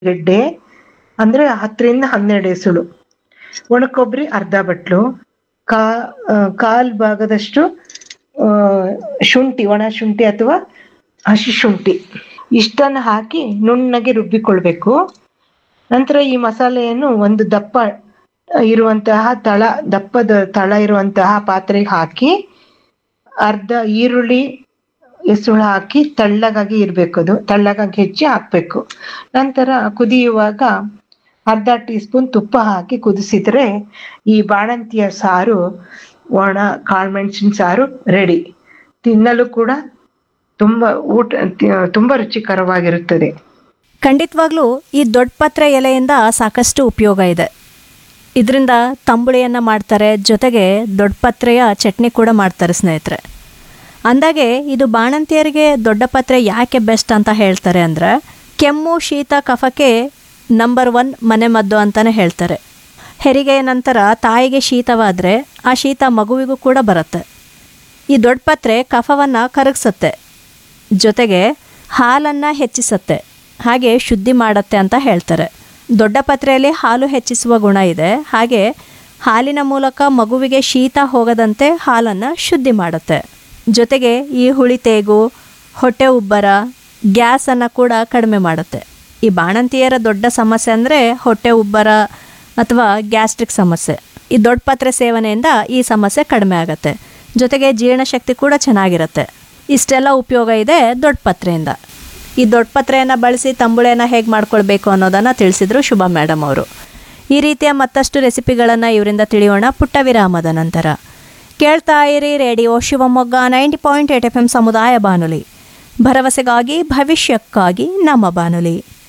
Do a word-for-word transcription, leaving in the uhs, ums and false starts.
ಗೆಡ್ಡೆ ಅಂದ್ರೆ ಹತ್ತರಿಂದ ಹನ್ನೆರಡು ಎಸುಳು, ಒಣಕೊಬ್ಬರಿ ಅರ್ಧ ಬಟ್ಲು, ಕಾ ಆ, ಕಾಲ್ ಭಾಗದಷ್ಟು ಆ, ಶುಂಠಿ, ಒಣ ಶುಂಠಿ ಅಥವಾ ಹಸಿ ಶುಂಠಿ ಇಷ್ಟನ್ನ ಹಾಕಿ ನುಣ್ಣಗೆ ರುಬ್ಬಿಕೊಳ್ಬೇಕು. ನಂತರ ಈ ಮಸಾಲೆಯನ್ನು ಒಂದು ದಪ್ಪ ಇರುವಂತಹ ತಳ ದಪ್ಪದ ತಳ ಇರುವಂತಹ ಪಾತ್ರೆಗೆ ಹಾಕಿ ಅರ್ಧ ಈರುಳ್ಳಿ ಎಸುಳು ಹಾಕಿ ತಳ್ಳಗಾಗಿ ಇರ್ಬೇಕು, ಅದು ತಳ್ಳಗಾಗಿ ಹೆಚ್ಚಿ ಹಾಕ್ಬೇಕು. ನಂತರ ಕುದಿಯುವಾಗ ಅರ್ಧ ಟೀ ಸ್ಪೂನ್ ತುಪ್ಪ ಹಾಕಿ ಕುದಿಸಿದ್ರೆ ಈ ಬಾಣಂತಿಯ ಸಾರು, ಒಣ ಕಾಳುಮೆಣಸಿನ ಸಾರು ರೆಡಿ. ತಿನ್ನಲು ಕೂಡ ತುಂಬ ಊಟ ತುಂಬ ರುಚಿಕರವಾಗಿರುತ್ತದೆ. ಖಂಡಿತವಾಗ್ಲೂ ಈ ದೊಡ್ಡ ಪತ್ರೆ ಎಲೆಯಿಂದ ಸಾಕಷ್ಟು ಉಪಯೋಗ ಇದೆ. ಇದರಿಂದ ತಂಬುಳಿಯನ್ನು ಮಾಡ್ತಾರೆ, ಜೊತೆಗೆ ದೊಡ್ಡ ಪತ್ರೆಯ ಚಟ್ನಿ ಕೂಡ ಮಾಡ್ತಾರೆ ಸ್ನೇಹಿತರೆ. ಅಂದಾಗೆ ಇದು ಬಾಣಂತಿಯರಿಗೆ ದೊಡ್ಡ ಪತ್ರೆ ಯಾಕೆ ಬೆಸ್ಟ್ ಅಂತ ಹೇಳ್ತಾರೆ ಅಂದರೆ, ಕೆಮ್ಮು ಶೀತ ಕಫಕ್ಕೆ ನಂಬರ್ ಒನ್ ಮನೆಮದ್ದು ಅಂತಲೇ ಹೇಳ್ತಾರೆ. ಹೆರಿಗೆಯ ನಂತರ ತಾಯಿಗೆ ಶೀತವಾದರೆ ಆ ಶೀತ ಮಗುವಿಗೂ ಕೂಡ ಬರುತ್ತೆ. ಈ ದೊಡ್ಡ ಪತ್ರೆ ಕಫವನ್ನು ಕರಗಿಸುತ್ತೆ, ಜೊತೆಗೆ ಹಾಲನ್ನು ಹೆಚ್ಚಿಸುತ್ತೆ, ಹಾಗೆ ಶುದ್ಧಿ ಮಾಡುತ್ತೆ ಅಂತ ಹೇಳ್ತಾರೆ. ದೊಡ್ಡ ಪತ್ರೆಯಲ್ಲಿ ಹಾಲು ಹೆಚ್ಚಿಸುವ ಗುಣ ಇದೆ, ಹಾಗೆ ಹಾಲಿನ ಮೂಲಕ ಮಗುವಿಗೆ ಶೀತ ಹೋಗದಂತೆ ಹಾಲನ್ನು ಶುದ್ಧಿ ಮಾಡುತ್ತೆ. ಜೊತೆಗೆ ಈ ಹುಳಿತೇಗು, ಹೊಟ್ಟೆ ಉಬ್ಬರ, ಗ್ಯಾಸನ್ನು ಕೂಡ ಕಡಿಮೆ ಮಾಡುತ್ತೆ. ಈ ಬಾಣಂತಿಯರ ದೊಡ್ಡ ಸಮಸ್ಯೆ ಅಂದರೆ ಹೊಟ್ಟೆ ಉಬ್ಬರ ಅಥವಾ ಗ್ಯಾಸ್ಟ್ರಿಕ್ ಸಮಸ್ಯೆ. ಈ ದೊಡ್ಡ ಪತ್ರೆ ಸೇವನೆಯಿಂದ ಈ ಸಮಸ್ಯೆ ಕಡಿಮೆ ಆಗುತ್ತೆ. ಜೊತೆಗೆ ಜೀರ್ಣಶಕ್ತಿ ಕೂಡ ಚೆನ್ನಾಗಿರುತ್ತೆ. ಇಷ್ಟೆಲ್ಲ ಉಪಯೋಗ ಇದೆ ದೊಡ್ಡ ಪತ್ರೆಯಿಂದ. ಈ ದೊಡ್ಡ ಪತ್ರೆಯನ್ನು ಬಳಸಿ ತಂಬುಳಿಯನ್ನು ಹೇಗೆ ಮಾಡ್ಕೊಳ್ಬೇಕು ಅನ್ನೋದನ್ನು ತಿಳಿಸಿದರು ಶುಭಾ ಮೇಡಮ್ ಅವರು. ಈ ರೀತಿಯ ಮತ್ತಷ್ಟು ರೆಸಿಪಿಗಳನ್ನು ಇವರಿಂದ ತಿಳಿಯೋಣ ಪುಟ್ಟ ವಿರಾಮದ ನಂತರ. ಕೇಳ್ತಾ ಇರಿ radio Shivamogga ninety point eight F M ಸಮುದಾಯ ಬಾನುಲಿ, ಭರವಸೆಗಾಗಿ ಭವಿಷ್ಯಕ್ಕಾಗಿ ನಮ್ಮ ಬಾನುಲಿ.